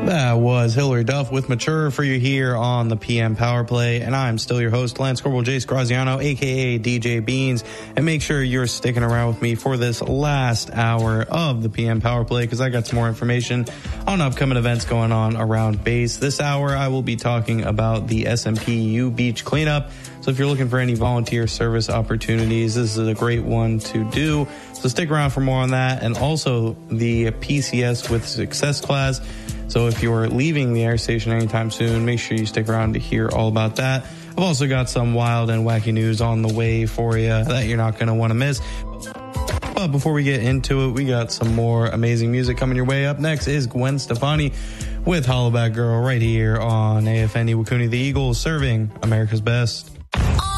That was Hillary Duff with Mature for you here on the PM Power Play, and I'm still your host, Lance Corporal Jace Graziano, a.k.a. DJ Beans, and make sure you're sticking around with me for this last hour of the PM Power Play, because I got some more information on upcoming events going on around base. This hour, I will be talking about the SMPU Beach Cleanup, so if you're looking for any volunteer service opportunities, this is a great one to do. So stick around for more on that, and also the PCS with Success class. So if you're leaving the air station anytime soon, make sure you stick around to hear all about that. I've also got some wild and wacky news on the way for you that you're not going to want to miss. But before we get into it, we got some more amazing music coming your way. Up next is Gwen Stefani with Hollaback Girl right here on AFN Iwakuni, the Eagles, serving America's best.